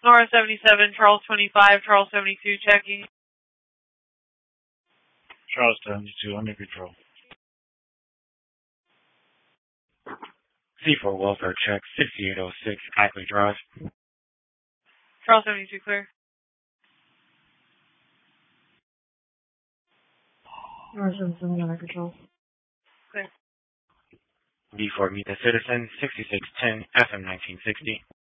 Nora 77, Charles 25, Charles 72, checking. Charles 72, under control. C4 welfare check, 6806, Ackley Drive. Charles 72, clear. Nora 77, under control. Clear. B4 meet the citizen, 6610, FM 1960.